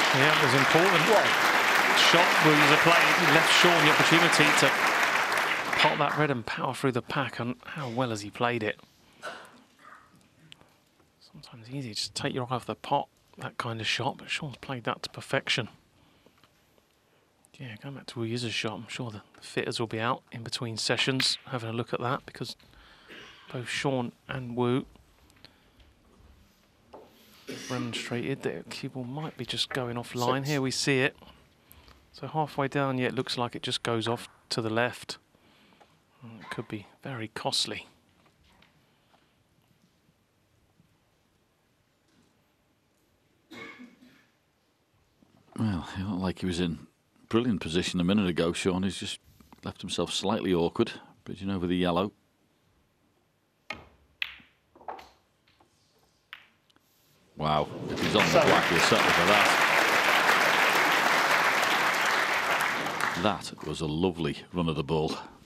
Yeah, it was important. Shot Williams played. He left Shaun the opportunity to pot that red and power through the pack, and how well has he played it? Sometimes easy, just take your eye off the pot, that kind of shot, but Shaun's played that to perfection. Yeah, going back to Williams' shot, I'm sure the fitters will be out in between sessions having a look at that, because both Shaun and Wu demonstrated that the cue ball might be just going offline. Here we see it. So halfway down, yeah, it looks like it just goes off to the left. It could be very costly. Well, he looked like he was in brilliant position a minute ago, Shaun. He's just left himself slightly awkward, bridging over the yellow. Wow, if he's on the black, he'll settle for that. That was a lovely run of the ball.